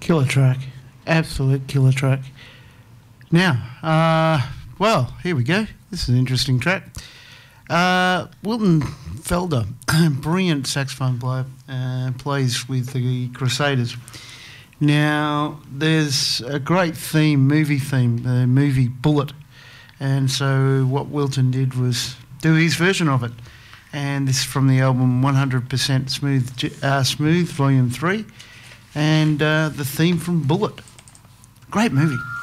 Killer track. Absolute killer track. Now, well, here we go. This is an interesting track. Wilton Felder, brilliant saxophone player, plays with the Crusaders. Now, there's a great movie theme, the movie Bullet. And so what Wilton did was do his version of it. And this is from the album 100% Smooth, Volume 3. And the theme from Bullet. Great movie.